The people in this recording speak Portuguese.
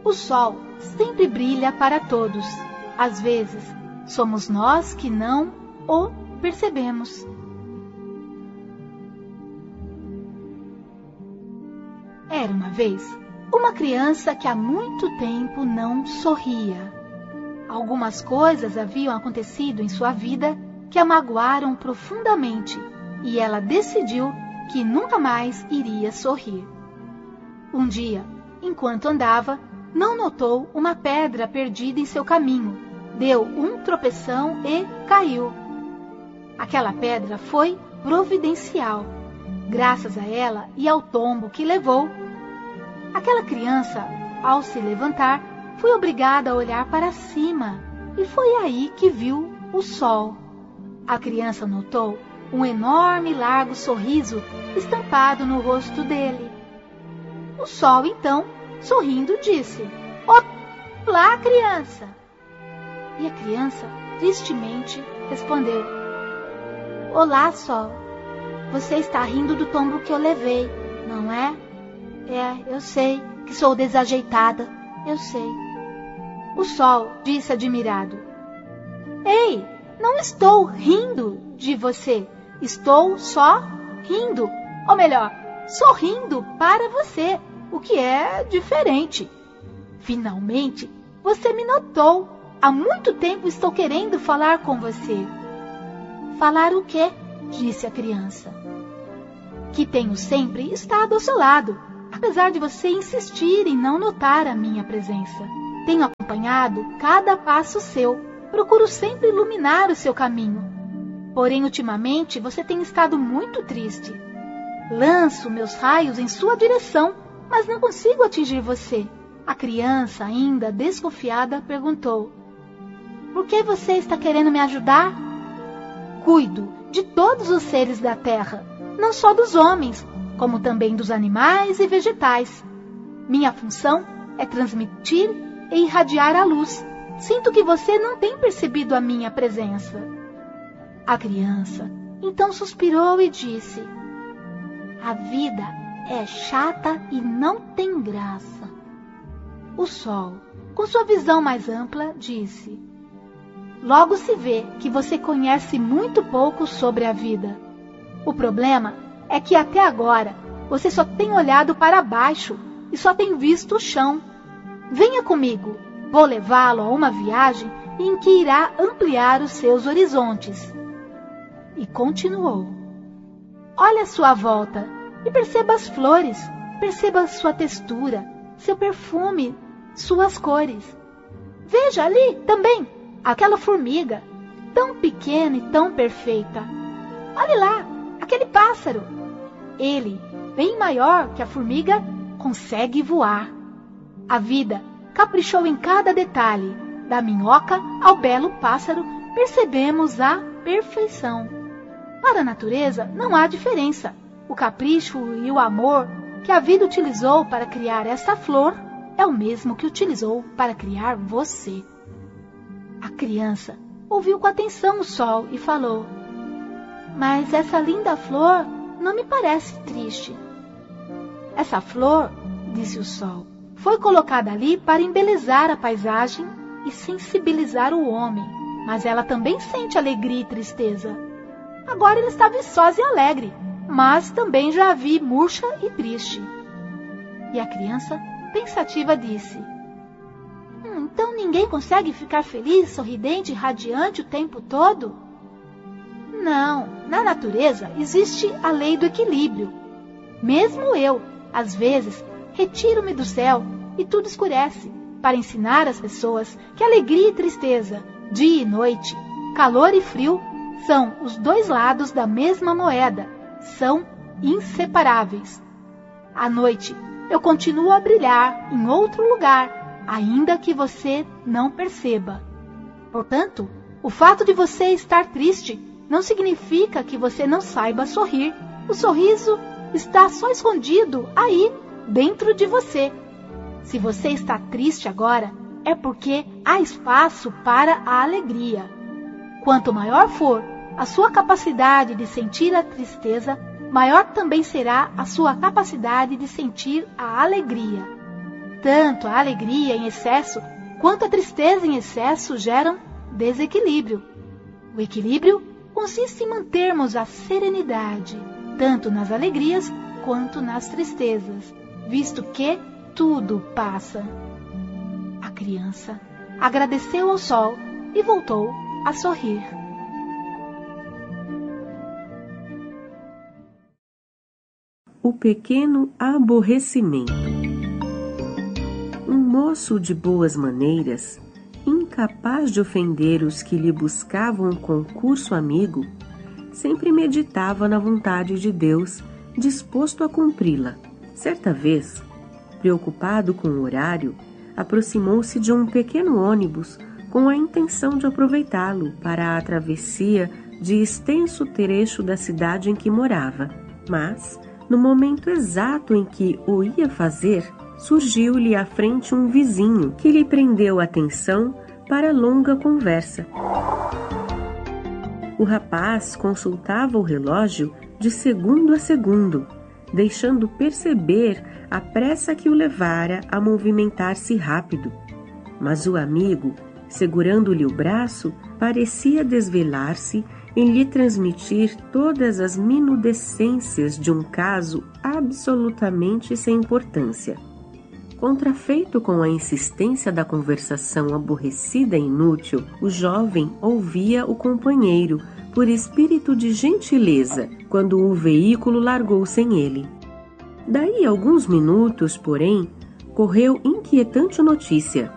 O sol sempre brilha para todos. Às vezes, somos nós que não o percebemos. Era uma vez uma criança que há muito tempo não sorria. Algumas coisas haviam acontecido em sua vida que a magoaram profundamente e ela decidiu que nunca mais iria sorrir. Um dia, enquanto andava, não notou uma pedra perdida em seu caminho. Deu um tropeção e caiu. Aquela pedra foi providencial. Graças a ela e ao tombo que levou, aquela criança, ao se levantar, foi obrigada a olhar para cima e foi aí que viu o sol. A criança notou um enorme e largo sorriso estampado no rosto dele. O sol, então, sorrindo, disse: "Olá, criança!" E a criança, tristemente, respondeu: "Olá, sol. Você está rindo do tombo que eu levei, não é?" Eu sei que sou desajeitada, eu sei." O sol disse admirado: "Ei, não estou rindo de você. Estou só rindo. Ou melhor, sorrindo para você, o que é diferente. Finalmente, você me notou. Há muito tempo estou querendo falar com você." "Falar o quê?" disse a criança. "Que tenho sempre estado ao seu lado, apesar de você insistir em não notar a minha presença. Tenho acompanhado cada passo seu, procuro sempre iluminar o seu caminho. Porém, ultimamente, você tem estado muito triste. Lanço meus raios em sua direção, mas não consigo atingir você." A criança, ainda desconfiada, perguntou: "Por que você está querendo me ajudar?" "Cuido de todos os seres da terra, não só dos homens, como também dos animais e vegetais. Minha função é transmitir e irradiar a luz. Sinto que você não tem percebido a minha presença." A criança então suspirou e disse: "A vida é chata e não tem graça." O sol, com sua visão mais ampla, disse: "Logo se vê que você conhece muito pouco sobre a vida. O problema é que até agora você só tem olhado para baixo e só tem visto o chão. Venha comigo, vou levá-lo a uma viagem em que irá ampliar os seus horizontes." E continuou: "Olhe à sua volta e perceba as flores, perceba sua textura, seu perfume, suas cores. Veja ali também aquela formiga, tão pequena e tão perfeita. Olhe lá, aquele pássaro. Ele, bem maior que a formiga, consegue voar. A vida caprichou em cada detalhe. Da minhoca ao belo pássaro, percebemos a perfeição. Para a natureza não há diferença. O capricho e o amor que a vida utilizou para criar essa flor é o mesmo que utilizou para criar você." A criança ouviu com atenção o sol e falou: "Mas essa linda flor não me parece triste." "Essa flor," disse o sol, "foi colocada ali para embelezar a paisagem e sensibilizar o homem, mas ela também sente alegria e tristeza. Agora ela está viçosa e alegre, mas também já a vi murcha e triste." E a criança, pensativa, disse: "Então ninguém consegue ficar feliz, sorridente e radiante o tempo todo?" "Não, na natureza existe a lei do equilíbrio. Mesmo eu, às vezes, retiro-me do céu e tudo escurece, para ensinar às pessoas que alegria e tristeza, dia e noite, calor e frio, são os dois lados da mesma moeda, são inseparáveis. À noite, eu continuo a brilhar em outro lugar, ainda que você não perceba. Portanto, o fato de você estar triste não significa que você não saiba sorrir. O sorriso está só escondido aí, dentro de você. Se você está triste agora, é porque há espaço para a alegria. Quanto maior for a sua capacidade de sentir a tristeza, maior também será a sua capacidade de sentir a alegria. Tanto a alegria em excesso quanto a tristeza em excesso geram desequilíbrio. O equilíbrio consiste em mantermos a serenidade, tanto nas alegrias quanto nas tristezas, visto que tudo passa. A criança agradeceu ao sol e voltou a sorrir. O pequeno aborrecimento. Um moço de boas maneiras, incapaz de ofender os que lhe buscavam um concurso amigo, sempre meditava na vontade de Deus, disposto a cumpri-la. Certa vez, preocupado com o horário, aproximou-se de um pequeno ônibus com a intenção de aproveitá-lo para a travessia de extenso trecho da cidade em que morava. Mas, no momento exato em que o ia fazer, surgiu-lhe à frente um vizinho que lhe prendeu a atenção para longa conversa. O rapaz consultava o relógio de segundo a segundo, deixando perceber a pressa que o levara a movimentar-se rápido. Mas o amigo, segurando-lhe o braço, parecia desvelar-se em lhe transmitir todas as minudescências de um caso absolutamente sem importância. Contrafeito com a insistência da conversação aborrecida e inútil, o jovem ouvia o companheiro por espírito de gentileza, quando o veículo largou sem ele. Daí a alguns minutos, porém, correu inquietante notícia.